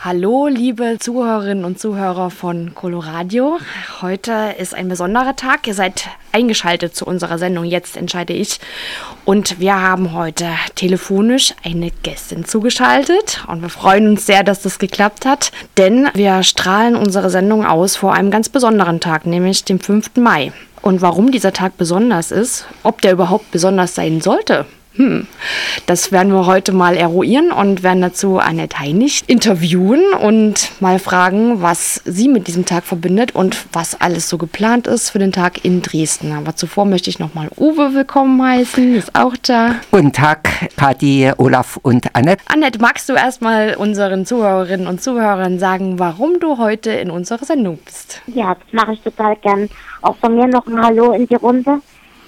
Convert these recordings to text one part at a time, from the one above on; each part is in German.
Hallo, liebe Zuhörerinnen und Zuhörer von Coloradio. Heute ist ein besonderer Tag. Ihr seid eingeschaltet zu unserer Sendung Jetzt entscheide ich. Und wir haben heute telefonisch eine Gästin zugeschaltet. Und wir freuen uns sehr, dass das geklappt hat. Denn wir strahlen unsere Sendung aus vor einem ganz besonderen Tag, nämlich dem 5. Mai. Und warum dieser Tag besonders ist, ob der überhaupt besonders sein sollte, das werden wir heute mal eruieren und werden dazu Annette Heinig interviewen und mal fragen, was sie mit diesem Tag verbindet und was alles so geplant ist für den Tag in Dresden. Aber zuvor möchte ich nochmal Uwe willkommen heißen, ist auch da. Guten Tag, Kathi, Olaf und Annette. Annette, magst du erstmal unseren Zuhörerinnen und Zuhörern sagen, warum du heute in unserer Sendung bist? Ja, das mache ich total gern. Auch von mir noch ein Hallo in die Runde.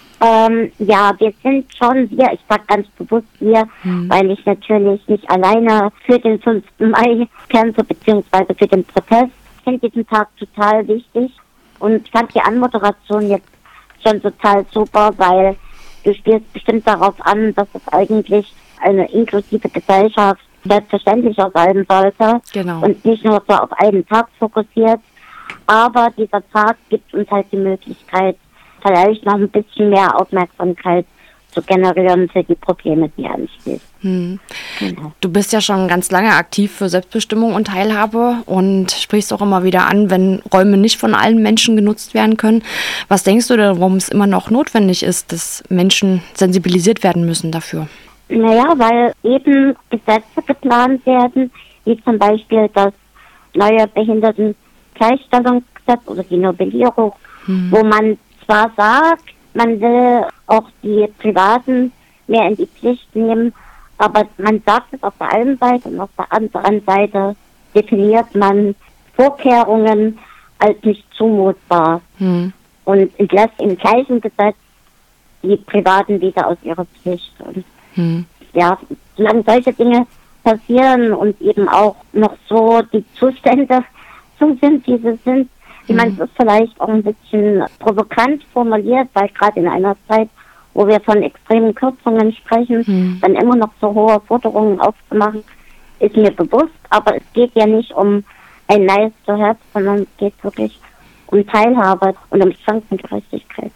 Wir sind schon hier, ich sage ganz bewusst hier, weil ich natürlich nicht alleine für den 5. Mai kämpfe, beziehungsweise für den Protest. Ich finde diesen Tag total wichtig und ich fand die Anmoderation jetzt schon total super, weil du spielst bestimmt darauf an, dass es eigentlich eine inklusive Gesellschaft selbstverständlicher sein sollte. Genau. Und nicht nur so auf einen Tag fokussiert. Aber dieser Tag gibt uns halt die Möglichkeit, vielleicht noch ein bisschen mehr Aufmerksamkeit zu generieren für die Probleme, die anstehen. Genau. Du bist ja schon ganz lange aktiv für Selbstbestimmung und Teilhabe und sprichst auch immer wieder an, wenn Räume nicht von allen Menschen genutzt werden können. Was denkst du denn, warum es immer noch notwendig ist, dass Menschen sensibilisiert werden müssen dafür? Naja, weil eben Gesetze geplant werden, wie zum Beispiel das neue Behindertengleichstellungsgesetz oder die Novellierung, wo man zwar sagt, man will auch die Privaten mehr in die Pflicht nehmen, aber man sagt es auf der einen Seite und auf der anderen Seite definiert man Vorkehrungen als nicht zumutbar und entlässt im gleichen Gesetz die Privaten wieder aus ihrer Pflicht. Und ja, solange solche Dinge passieren und eben auch noch so die Zustände so sind, wie sie sind, ich meine, es ist vielleicht auch ein bisschen provokant formuliert, weil gerade in einer Zeit, wo wir von extremen Kürzungen sprechen, dann immer noch so hohe Forderungen aufzumachen, ist mir bewusst. Aber es geht ja nicht um ein nice to have, sondern es geht wirklich um Teilhabe und um Chancengerechtigkeit.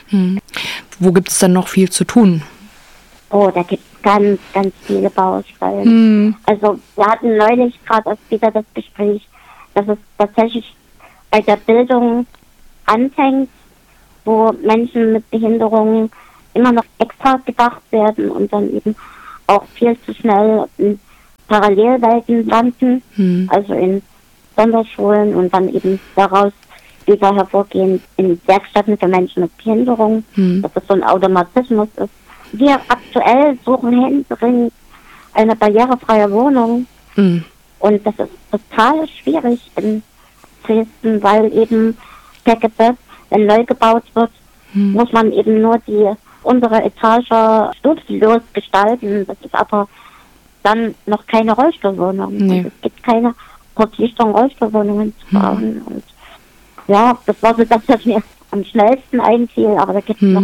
Wo gibt es dann noch viel zu tun? Oh, da gibt es ganz, ganz viele Baustellen. Also wir hatten neulich gerade erst wieder das Gespräch, dass es tatsächlich bei der Bildung anfängt, wo Menschen mit Behinderungen immer noch extra gedacht werden und dann eben auch viel zu schnell in Parallelwelten landen, also in Sonderschulen und dann eben daraus wieder hervorgehen in Werkstätten für Menschen mit Behinderung, dass es so ein Automatismus ist. Wir aktuell suchen händeringend eine barrierefreie Wohnung und das ist total schwierig in Dresden, weil eben der Gesetz, wenn neu gebaut wird, muss man eben nur die untere Etage stufenlos gestalten. Das ist aber dann noch keine Rollstuhlwohnung. Nee. Und es gibt keine Verpflichtung, Rollstuhlwohnungen zu bauen. Und ja, das war so das, was mir am schnellsten einfiel, aber da gibt es noch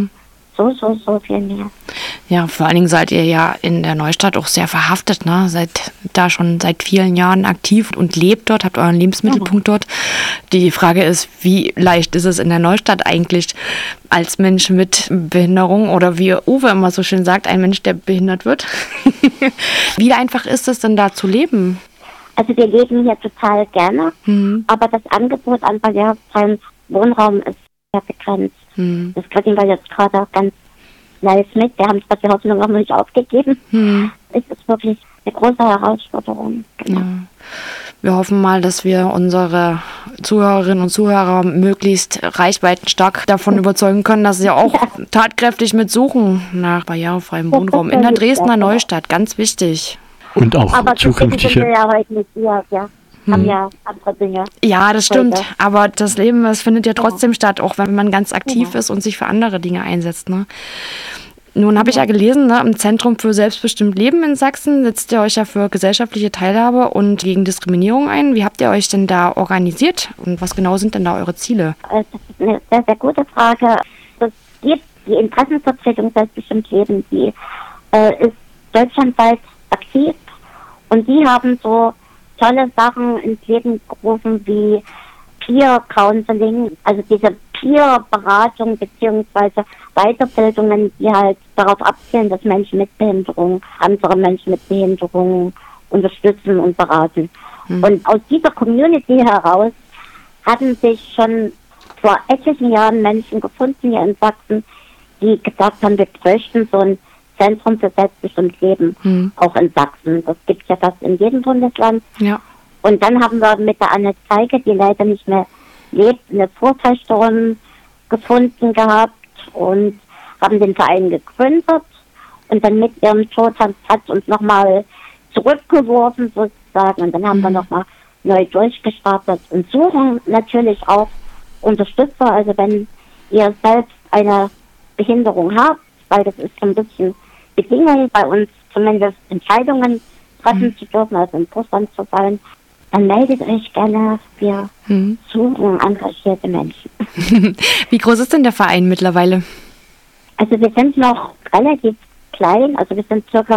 so viel mehr. Ja, vor allen Dingen seid ihr ja in der Neustadt auch sehr verhaftet, ne? Seid da schon seit vielen Jahren aktiv und lebt dort, habt euren Lebensmittelpunkt dort. Die Frage ist, wie leicht ist es in der Neustadt eigentlich als Mensch mit Behinderung oder wie Uwe immer so schön sagt, ein Mensch, der behindert wird? Wie einfach ist es denn da zu leben? Also wir leben hier total gerne, aber das Angebot an barrierefreiem Wohnraum ist sehr begrenzt. Das kriegen wir jetzt gerade auch ganz live mit. Wir haben zwar die Hoffnung noch nicht aufgegeben. Es ist wirklich eine große Herausforderung. Genau. Ja. Wir hoffen mal, dass wir unsere Zuhörerinnen und Zuhörer möglichst reichweitenstark davon überzeugen können, dass sie auch tatkräftig mitsuchen nach barrierefreiem Wohnraum in der Dresdner Neustadt. Ganz wichtig. Und auch aber zukünftige. Aber ja heute nicht hier, ja. Haben ja andere Dinge. Ja, das stimmt. Heute. Aber das Leben, das findet ja trotzdem statt, auch wenn man ganz aktiv ist und sich für andere Dinge einsetzt. Ne? Nun habe ich ja gelesen, ne, im Zentrum für selbstbestimmt Leben in Sachsen setzt ihr euch ja für gesellschaftliche Teilhabe und gegen Diskriminierung ein. Wie habt ihr euch denn da organisiert und was genau sind denn da eure Ziele? Das ist eine sehr, sehr gute Frage. Es gibt die Interessenvertretung selbstbestimmt Leben, die ist deutschlandweit aktiv und die haben so tolle Sachen ins Leben gerufen wie Peer Counseling, also diese Peer-Beratung beziehungsweise Weiterbildungen, die halt darauf abzielen, dass Menschen mit Behinderung andere Menschen mit Behinderung unterstützen und beraten. Und aus dieser Community heraus hatten sich schon vor etlichen Jahren Menschen gefunden hier in Sachsen, die gesagt haben, wir bräuchten so ein Zentrum für selbstbestimmtes Leben, auch in Sachsen. Das gibt es ja fast in jedem Bundesland. Ja. Und dann haben wir mit der Anne Zeige, die leider nicht mehr lebt, eine Vorfällerin gefunden gehabt und haben den Verein gegründet. Und dann mit ihrem Tod hat uns nochmal zurückgeworfen sozusagen. Und dann haben wir nochmal neu durchgestartet und suchen natürlich auch Unterstützer. Also wenn ihr selbst eine Behinderung habt, weil das ist so ein bisschen Bedingung bei uns, zumindest Entscheidungen treffen zu dürfen, also im Vorstand zu sein, dann meldet euch gerne. Wir suchen engagierte Menschen. Wie groß ist denn der Verein mittlerweile? Also wir sind noch relativ klein, also wir sind circa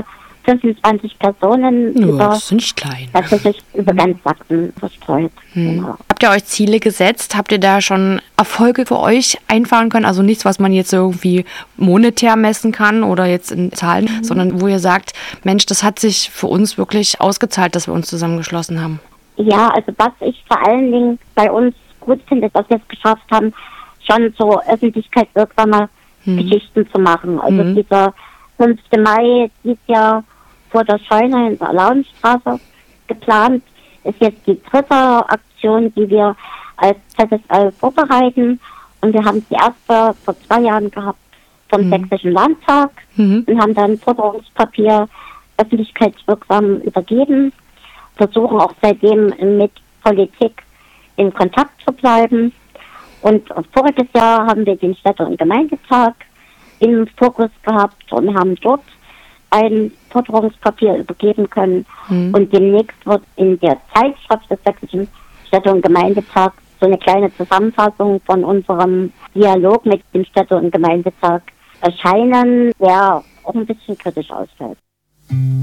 25 Personen Das ist nicht klein. Tatsächlich über ganz Sachsen verstreut. Genau. Habt ihr euch Ziele gesetzt? Habt ihr da schon Erfolge für euch einfahren können? Also nichts, was man jetzt irgendwie monetär messen kann oder jetzt in Zahlen, sondern wo ihr sagt, Mensch, das hat sich für uns wirklich ausgezahlt, dass wir uns zusammengeschlossen haben. Ja, also was ich vor allen Dingen bei uns gut finde, dass wir es geschafft haben, schon so öffentlichkeitswirksame Geschichten zu machen. Also dieser 5. Mai dieses Jahr vor der Scheune in der Lauenstraße geplant, ist jetzt die 3. Aktion, die wir als ZSL vorbereiten. Und wir haben die erste vor 2 Jahren gehabt vom Sächsischen Landtag und haben dann Forderungspapier öffentlichkeitswirksam übergeben. Versuchen auch seitdem mit Politik in Kontakt zu bleiben. Und voriges Jahr haben wir den Städte- und Gemeindetag im Fokus gehabt und haben dort ein Forderungspapier übergeben können. Und demnächst wird in der Zeitschrift des Sächsischen Städte- und Gemeindetags so eine kleine Zusammenfassung von unserem Dialog mit dem Städte- und Gemeindetag erscheinen, der auch ein bisschen kritisch ausfällt.